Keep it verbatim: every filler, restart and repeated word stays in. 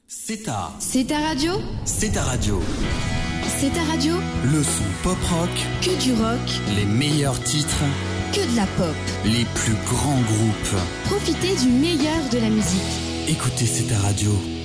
C'est ta... C'est ta radio C'est ta radio. C'est ta radio Le son pop-rock. Que du rock. Les meilleurs titres. Que de la pop. Les plus grands groupes. Profitez du meilleur de la musique. Écoutez C'est ta radio.